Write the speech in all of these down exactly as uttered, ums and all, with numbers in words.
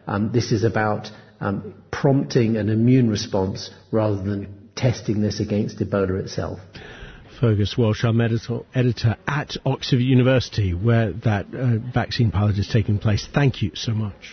Um, this is about um, prompting an immune response rather than testing this against Ebola itself. Fergus Walsh, our medical editor at Oxford University, where that uh, vaccine pilot is taking place. Thank you so much.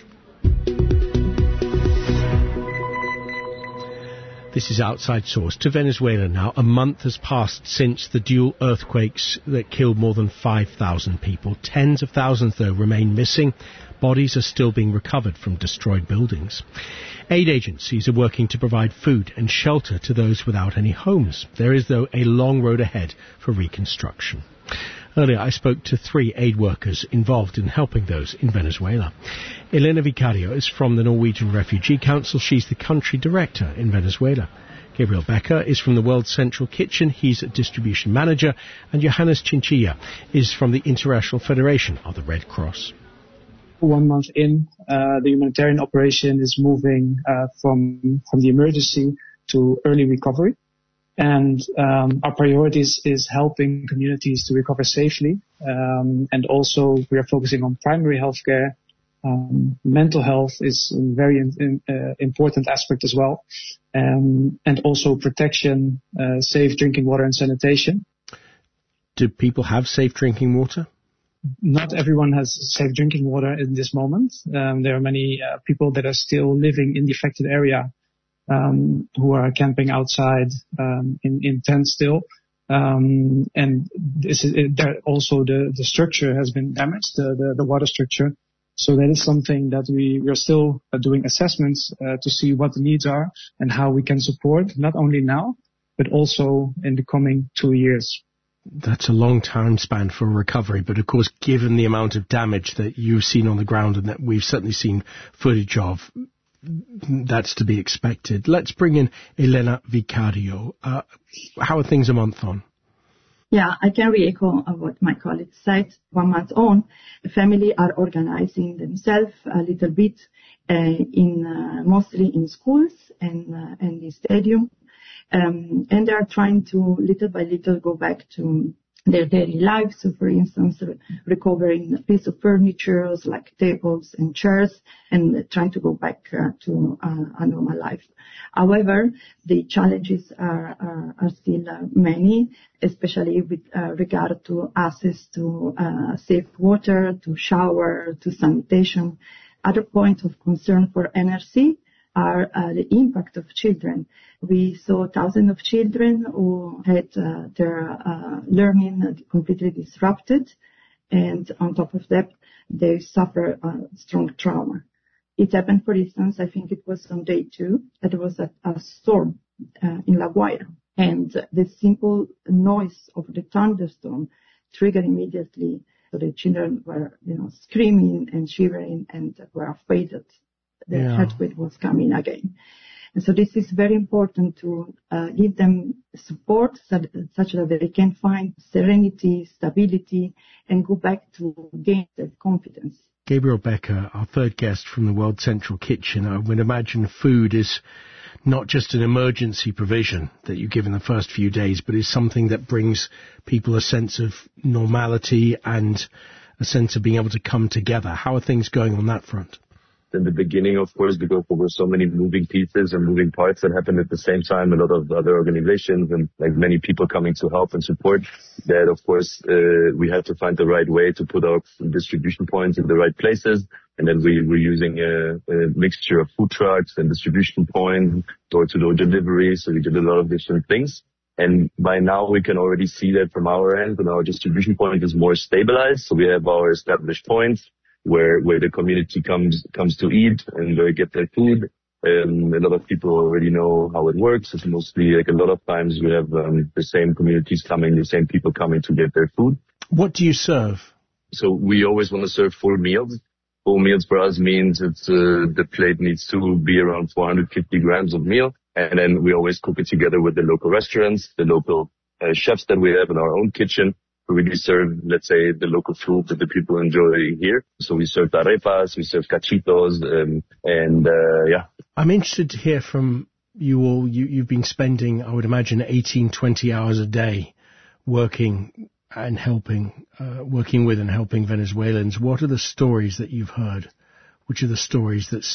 This is Outside Source. To Venezuela now. A month has passed since the dual earthquakes that killed more than five thousand people. Tens of thousands, though, remain missing. Bodies are still being recovered from destroyed buildings. Aid agencies are working to provide food and shelter to those without any homes. There is, though, a long road ahead for reconstruction. Earlier, I spoke to three aid workers involved in helping those in Venezuela. Elena Vicario is from the Norwegian Refugee Council. She's the country director in Venezuela. Gabriel Becker is from the World Central Kitchen. He's a distribution manager. And Johannes Chinchilla is from the International Federation of the Red Cross. One month in, uh, the humanitarian operation is moving uh, from from the emergency to early recovery. And um, our priorities is helping communities to recover safely. Um, and also we are focusing on primary health care. Um, mental health is a very in, in, uh, important aspect as well. Um, and also protection, uh, safe drinking water and sanitation. Do people have safe drinking water? Not everyone has safe drinking water in this moment. Um, there are many uh, people that are still living in the affected area, um, who are camping outside um, in, in tents still. Um, and this is, it, there also the, the structure has been damaged, the, the, the water structure. So that is something that we, we are still uh, doing assessments uh, to see what the needs are and how we can support, not only now, but also in the coming two years. That's a long time span for recovery, but of course, given the amount of damage that you've seen on the ground and that we've certainly seen footage of, that's to be expected. Let's bring in Elena Vicario. Uh, how are things a month on? Yeah, I can re-echo what my colleague said. One month on, the family are organizing themselves a little bit, uh, in uh, mostly in schools and uh, and the stadium. Um, and they are trying to, little by little, go back to their daily lives. So, for instance, re- recovering a piece of furniture like tables and chairs, and trying to go back uh, to uh, a normal life. However, the challenges are, are, are still uh, many, especially with uh, regard to access to uh, safe water, to shower, to sanitation. Other point of concern for N R C are uh, the impact of children. We saw thousands of children who had uh, their uh, learning completely disrupted, and on top of that, they suffer uh, strong trauma. It happened, for instance, I think it was on day two, that there was a, a storm uh, in La Guaira, and the simple noise of the thunderstorm triggered immediately. So the children were, you know, screaming and shivering and were afraid that the yeah. earthquake was coming again. And so this is very important to uh, give them support so that, such that they can find serenity, stability, and go back to gain their confidence. Gabriel Becker, our third guest from the World Central Kitchen. I would imagine food is not just an emergency provision that you give in the first few days, but is something that brings people a sense of normality and a sense of being able to come together. How are things going on that front? In the beginning, of course, because there were so many moving pieces and moving parts that happened at the same time, a lot of other organizations and like many people coming to help and support, that of course uh, we had to find the right way to put our distribution points in the right places. And then we were using a, a mixture of food trucks and distribution points, door-to-door delivery. So we did a lot of different things. And by now we can already see that from our end, and our distribution point is more stabilized. So we have our established points where where the community comes comes to eat and they get their food. Um, a lot of people already know how it works. It's mostly like a lot of times we have um, the same communities coming, the same people coming to get their food. What do you serve? So we always want to serve full meals. Full meals for us means it's uh, the plate needs to be around four hundred fifty grams of meal. And then we always cook it together with the local restaurants, the local uh, chefs that we have in our own kitchen. We really serve, let's say, the local food that the people enjoy here. So we serve arepas, we serve cachitos, um, and uh, yeah. I'm interested to hear from you all. You, you've been spending, I would imagine, eighteen, twenty hours a day working and helping, uh, working with and helping Venezuelans. What are the stories that you've heard? Which are the stories that